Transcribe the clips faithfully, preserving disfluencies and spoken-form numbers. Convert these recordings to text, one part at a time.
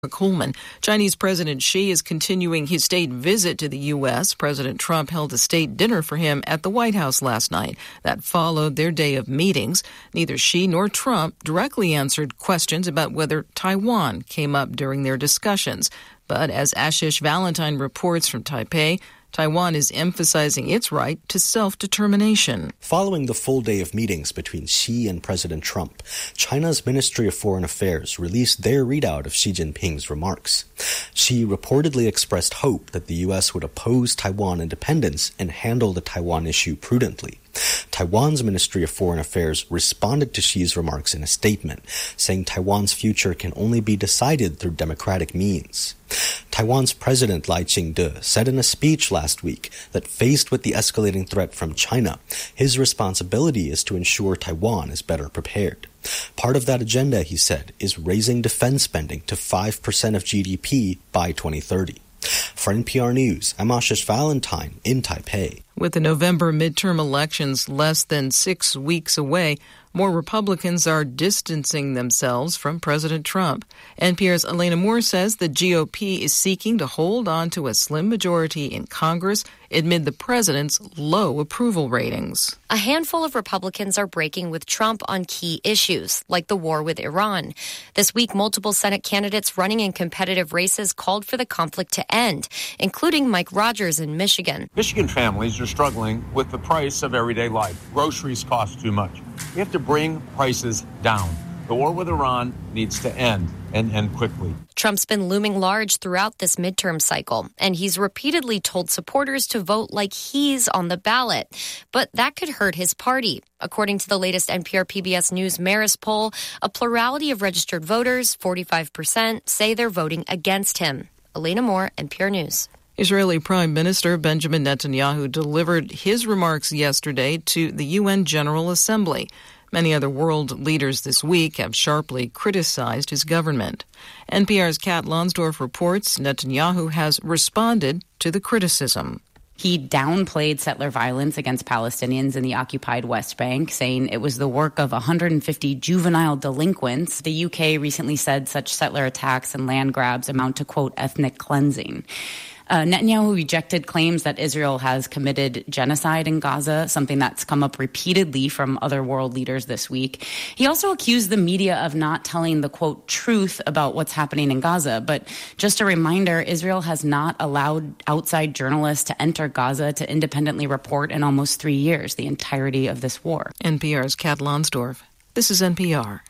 Coleman. Chinese President Xi is continuing his state visit to the U S. President Trump held a state dinner for him at the White House last night. That followed their day of meetings. Neither Xi nor Trump directly answered questions about whether Taiwan came up during their discussions. But as Ashish Valentine reports from Taipei, Taiwan is emphasizing its right to self-determination. Following the full day of meetings between Xi and President Trump, China's Ministry of Foreign Affairs released their readout of Xi Jinping's remarks. Xi reportedly expressed hope that the U S would oppose Taiwan independence and handle the Taiwan issue prudently. Taiwan's Ministry of Foreign Affairs responded to Xi's remarks in a statement, saying Taiwan's future can only be decided through democratic means. Taiwan's President Lai Ching-te said in a speech last week that faced with the escalating threat from China, his responsibility is to ensure Taiwan is better prepared. Part of that agenda, he said, is raising defense spending to five percent of G D P by twenty thirty. For N P R News, I'm Ashish Valentine in Taipei. With the November midterm elections less than six weeks away, more Republicans are distancing themselves from President Trump. N P R's Elena Moore says the G O P is seeking to hold on to a slim majority in Congress amid the president's low approval ratings. A handful of Republicans are breaking with Trump on key issues, like the war with Iran. This week, multiple Senate candidates running in competitive races called for the conflict to end, including Mike Rogers in Michigan. Michigan families are struggling with the price of everyday life. Groceries cost too much. We have to bring prices down. The war with Iran needs to end, and end quickly. Trump's been looming large throughout this midterm cycle, and he's repeatedly told supporters to vote like he's on the ballot. But that could hurt his party. According to the latest N P R P B S News Marist poll, a plurality of registered voters, forty-five percent, say they're voting against him. Elena Moore, N P R News. Israeli Prime Minister Benjamin Netanyahu delivered his remarks yesterday to the U N General Assembly. Many other world leaders this week have sharply criticized his government. N P R's Kat Lonsdorf reports Netanyahu has responded to the criticism. He downplayed settler violence against Palestinians in the occupied West Bank, saying it was the work of one hundred fifty juvenile delinquents. The U K recently said such settler attacks and land grabs amount to, quote, ethnic cleansing. Uh, Netanyahu rejected claims that Israel has committed genocide in Gaza, something that's come up repeatedly from other world leaders this week. He also accused the media of not telling the, quote, truth about what's happening in Gaza. But just a reminder, Israel has not allowed outside journalists to enter Gaza to independently report in almost three years, the entirety of this war. N P R's Kat Lonsdorf. This is N P R.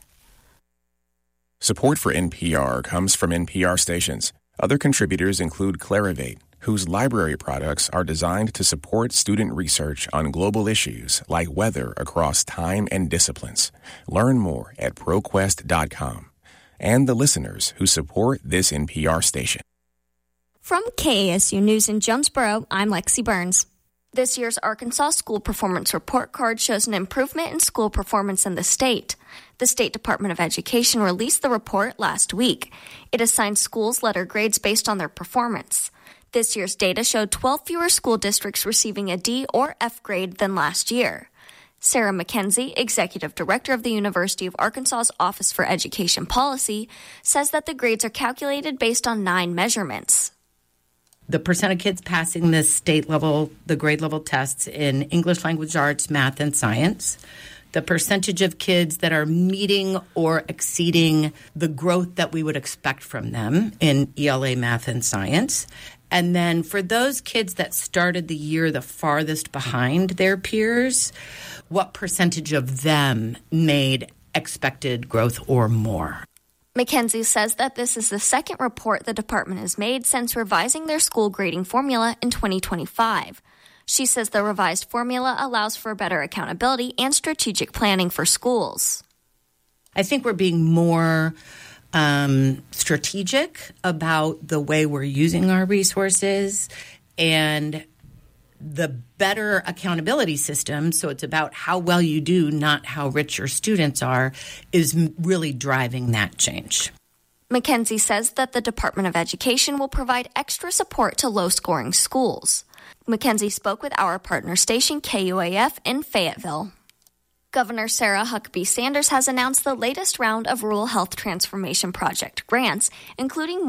Support for N P R comes from N P R stations. Other contributors include Clarivate, whose library products are designed to support student research on global issues like weather across time and disciplines. Learn more at ProQuest dot com. And the listeners who support this N P R station. From K A S U News in Jonesboro, I'm Lexi Burns. This year's Arkansas School Performance Report Card shows an improvement in school performance in the state. The State Department of Education released the report last week. It assigned schools letter grades based on their performance. This year's data showed twelve fewer school districts receiving a D or F grade than last year. Sarah McKenzie, Executive Director of the University of Arkansas's Office for Education Policy, says that the grades are calculated based on nine measurements. The percent of kids passing the state level, the grade level tests in English, language arts, math, and science. The percentage of kids that are meeting or exceeding the growth that we would expect from them in E L A, math, and science. And then for those kids that started the year the farthest behind their peers, what percentage of them made expected growth or more? McKenzie says that this is the second report the department has made since revising their school grading formula in twenty twenty-five. She says the revised formula allows for better accountability and strategic planning for schools. I think we're being more um, strategic about the way we're using our resources and the better accountability system, so it's about how well you do, not how rich your students are, is really driving that change. McKenzie says that the Department of Education will provide extra support to low-scoring schools. McKenzie spoke with our partner station, K U A F, in Fayetteville. Governor Sarah Huckabee Sanders has announced the latest round of Rural Health Transformation Project grants, including